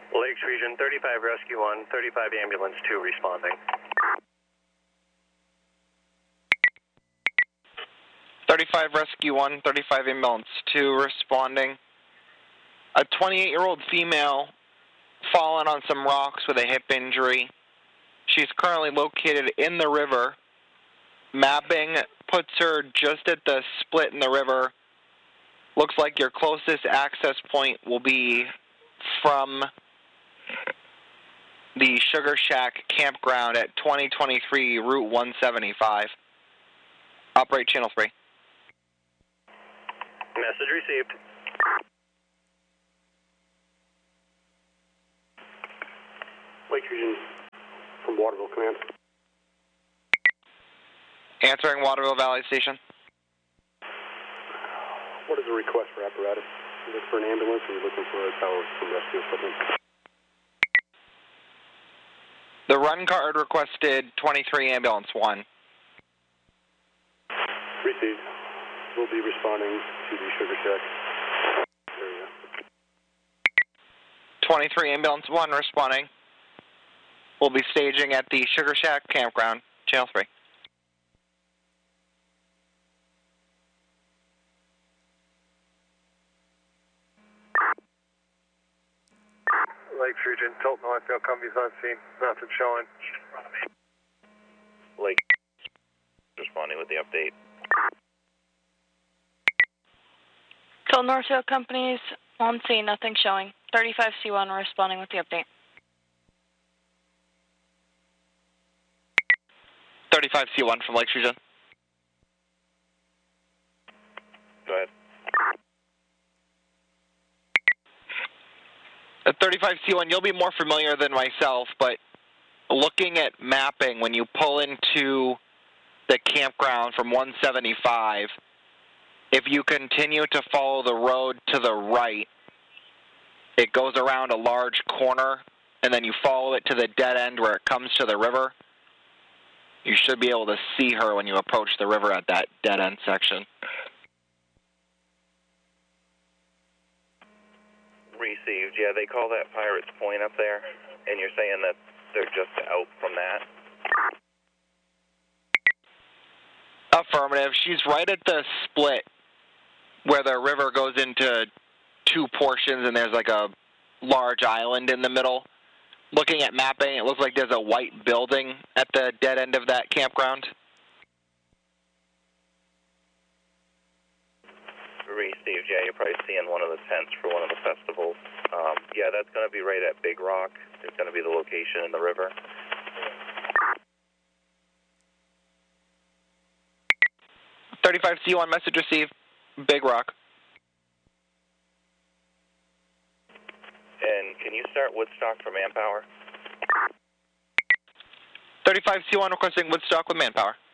Lakes Region, 35 Rescue 1, 35 Ambulance 2 responding. 35 Rescue 1, 35 Ambulance 2 responding. A 28-year-old female fallen on some rocks with a hip injury. She's currently located in the river. Mapping puts her just at the split in the river. Looks like your closest access point will be from the Sugar Shack campground at 2023 Route 175. Operate Channel 3. Message received. Lake Region from Waterville Command. Answering Waterville Valley Station. What is the request for apparatus? Is it for an ambulance or are you looking for a tower for rescue equipment? The run card requested 23 Ambulance 1. Received. We'll be responding to the Sugar Shack area. 23 Ambulance 1 responding. We'll be staging at the Sugar Shack campground, Channel 3. Lakes Region, Tilton Northfield, Cumbie's on scene. Nothing showing. Lake responding with the update. Tilton Northfield companies on scene, nothing showing. 35 C1 responding with the update. 35 C1 from Lakes Region. Go ahead. At 35 C1, you'll be more familiar than myself, but looking at mapping, when you pull into the campground from 175, if you continue to follow the road to the right, it goes around a large corner, and then you follow it to the dead end where it comes to the river. You should be able to see her when you approach the river at that dead end section. Received. Yeah, they call that Pirates Point up there, and you're saying that they're just out from that? Affirmative. She's right at the split where the river goes into two portions, and there's like a large island in the middle. Looking at mapping, it looks like there's a white building at the dead end of that campground. Received. Yeah, you're probably seeing one of the tents for one of the festivals. Yeah, that's going to be right at Big Rock. It's going to be the location in the river. .35 C1 message received. Big Rock. And can you start Woodstock for manpower? .35 C1 requesting Woodstock with manpower.